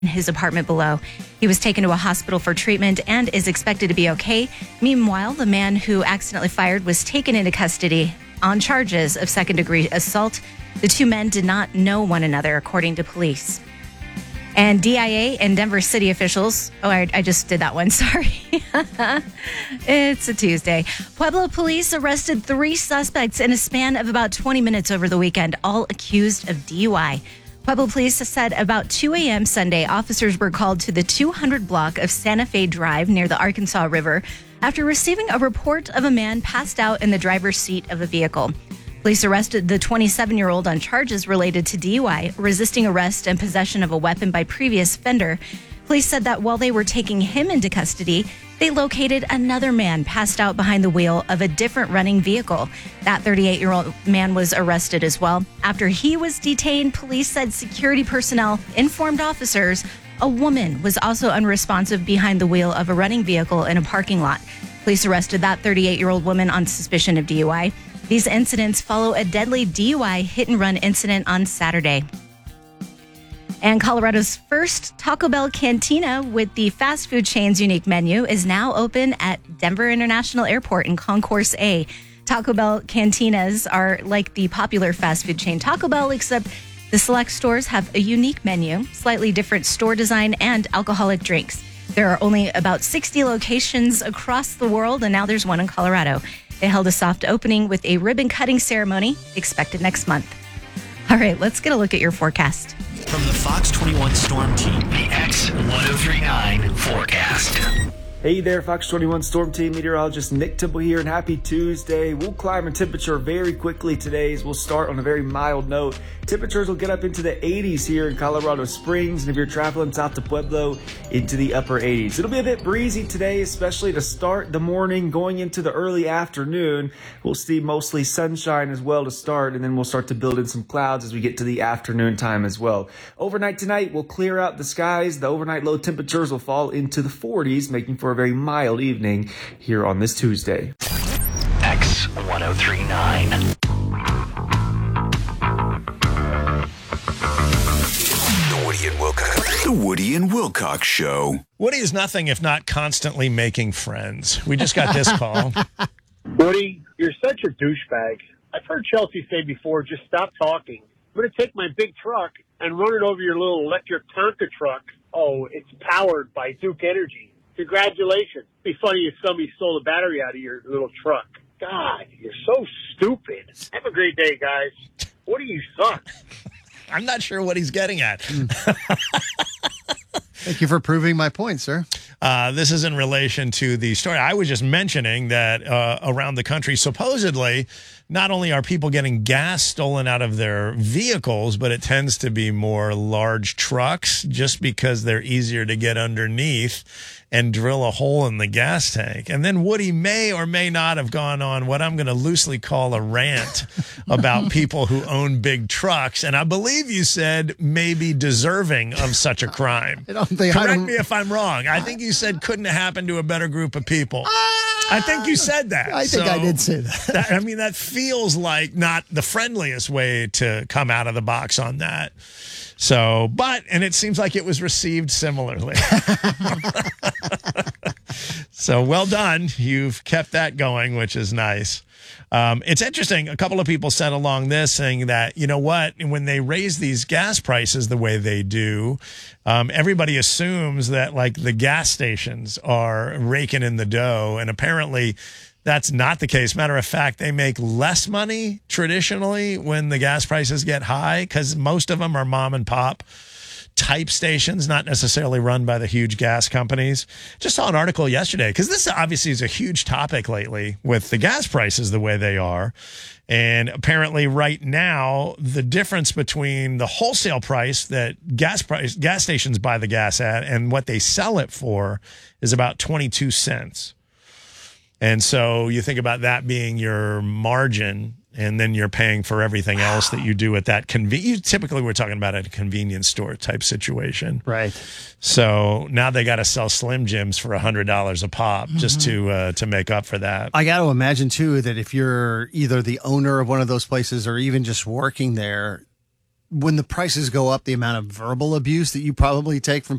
in his apartment below. He was taken to a hospital for treatment and is expected to be okay. Meanwhile, the man who accidentally fired was taken into custody on charges of second-degree assault. The two men did not know one another, according to police. And DIA and Denver city officials, I just did that one, sorry. It's a Tuesday. Pueblo police arrested 3 suspects in a span of about 20 minutes over the weekend, all accused of DUI. Pueblo police said about 2 a.m. Sunday, officers were called to the 200 block of Santa Fe Drive near the Arkansas River after receiving a report of a man passed out in the driver's seat of a vehicle. Police arrested the 27-year-old on charges related to DUI, resisting arrest, and possession of a weapon by previous offender. Police said that while they were taking him into custody, they located another man passed out behind the wheel of a different running vehicle. That 38-year-old man was arrested as well. After he was detained, police said security personnel informed officers a woman was also unresponsive behind the wheel of a running vehicle in a parking lot. Police arrested that 38-year-old woman on suspicion of DUI. These incidents follow a deadly DUI hit-and-run incident on Saturday. And Colorado's first Taco Bell Cantina with the fast food chain's unique menu is now open at Denver International Airport in Concourse A. Taco Bell Cantinas are like the popular fast food chain Taco Bell, except the select stores have a unique menu, slightly different store design, and alcoholic drinks. There are only about 60 locations across the world, and now there's one in Colorado. They held a soft opening with a ribbon-cutting ceremony expected next month. All right, let's get a look at your forecast. From the Fox 21 Storm Team, the X1039 forecast. Hey there, Fox 21 Storm Team meteorologist Nick Temple here, and happy Tuesday. We'll climb in temperature very quickly today as we'll start on a very mild note. Temperatures will get up into the 80s here in Colorado Springs, and if you're traveling south to Pueblo, into the upper 80s. It'll be a bit breezy today, especially to start the morning, going into the early afternoon. We'll see mostly sunshine as well to start, and then we'll start to build in some clouds as we get to the afternoon time as well. Overnight tonight, we'll clear out the skies. The overnight low temperatures will fall into the 40s, making for a very mild evening here on this Tuesday. X1039. The Woody and Wilcox Show. Woody is nothing if not constantly making friends. We just got this call. Woody, you're such a douchebag. I've heard Chelsea say before, just stop talking. I'm going to take my big truck and run it over your little electric Tonka truck. Oh, it's powered by Duke Energy. Congratulations. It'd be funny if somebody stole the battery out of your little truck. God, you're so stupid. Have a great day, guys. Woody, you suck. I'm not sure what he's getting at. Thank you for proving my point, sir. This is in relation to the story. I was just mentioning that around the country, supposedly, not only are people getting gas stolen out of their vehicles, but it tends to be more large trucks just because they're easier to get underneath and drill a hole in the gas tank. And then Woody may or may not have gone on what I'm going to loosely call a rant about people who own big trucks. And I believe you said maybe deserving of such a crime. Correct me if I'm wrong. I think you said couldn't have happened to a better group of people. I think you said that. I think I did say that. I mean, that feels like not the friendliest way to come out of the box on that. So, and it seems like it was received similarly. So well done. You've kept that going, which is nice. It's interesting. A couple of people said along this saying that, you know what, when they raise these gas prices the way they do, everybody assumes that like the gas stations are raking in the dough. And apparently that's not the case. Matter of fact, they make less money traditionally when the gas prices get high because most of them are mom and pop type stations, not necessarily run by the huge gas companies. Just saw an article yesterday because this obviously is a huge topic lately with the gas prices the way they are. And apparently right now, the difference between the wholesale price that gas stations buy the gas at and what they sell it for is about 22 cents. And so you think about that being your margin, and then you're paying for everything else that you do at that typically we're talking about at a convenience store type situation. Right. So now they got to sell Slim Jims for $100 a pop just to make up for that. I got to imagine too that if you're either the owner of one of those places or even just working there, when the prices go up, the amount of verbal abuse that you probably take from